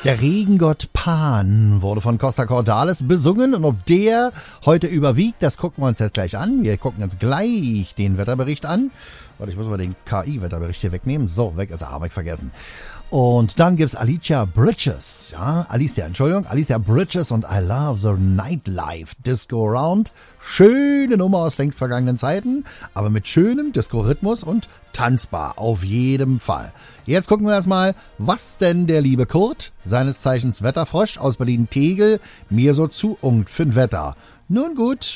Der Regengott Pan wurde von Costa Cordalis besungen und ob der heute überwiegt, das gucken wir uns jetzt gleich an. Wir gucken uns gleich den Wetterbericht an. Warte, ich muss mal den KI-Wetterbericht hier wegnehmen. So, weg ist er, habe ich vergessen. Und dann gibt's Alicia Bridges, Alicia Bridges und I Love the Nightlife Disco Round. Schöne Nummer aus längst vergangenen Zeiten, aber mit schönem Disco-Rhythmus und tanzbar, auf jeden Fall. Jetzt gucken wir erstmal, was denn der liebe Kurt, seines Zeichens Wetterfrosch aus Berlin-Tegel, mir so zuungt für'n Wetter. Nun gut,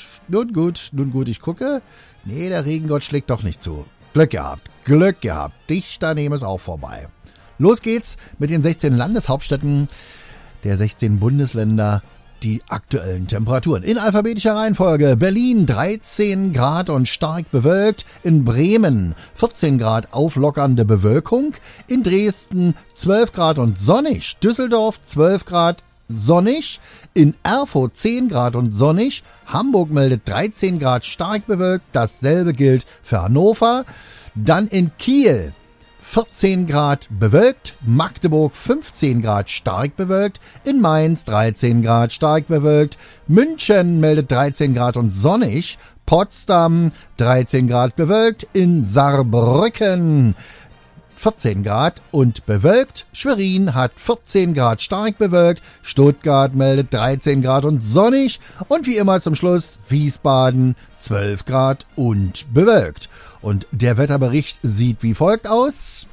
ich gucke. Nee, der Regengott schlägt doch nicht zu. Glück gehabt. Dich daneben ist auch vorbei. Los geht's mit den 16 Landeshauptstädten der 16 Bundesländer, die aktuellen Temperaturen. In alphabetischer Reihenfolge: Berlin 13 Grad und stark bewölkt, in Bremen 14 Grad auflockernde Bewölkung, in Dresden 12 Grad und sonnig, Düsseldorf 12 Grad sonnig, in Erfurt 10 Grad und sonnig, Hamburg meldet 13 Grad stark bewölkt, dasselbe gilt für Hannover, dann in Kiel 14 Grad bewölkt, Magdeburg 15 Grad stark bewölkt, in Mainz 13 Grad stark bewölkt, München meldet 13 Grad und sonnig, Potsdam 13 Grad bewölkt, in Saarbrücken 14 Grad und bewölkt, Schwerin hat 14 Grad stark bewölkt, Stuttgart meldet 13 Grad und sonnig und wie immer zum Schluss Wiesbaden 12 Grad und bewölkt. Und der Wetterbericht sieht wie folgt aus.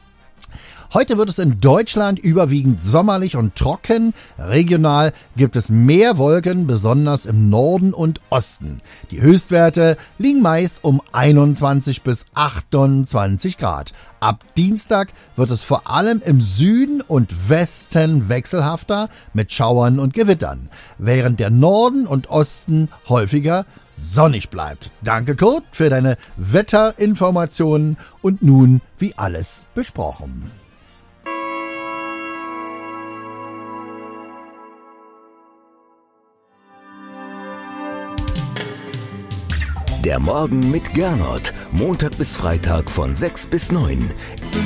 Heute wird es in Deutschland überwiegend sommerlich und trocken. Regional gibt es mehr Wolken, besonders im Norden und Osten. Die Höchstwerte liegen meist um 21 bis 28 Grad. Ab Dienstag wird es vor allem im Süden und Westen wechselhafter mit Schauern und Gewittern, während der Norden und Osten häufiger sonnig bleibt. Danke Kurt für deine Wetterinformationen und nun wie alles besprochen. Der Morgen mit Gernot, Montag bis Freitag von 6 bis 9.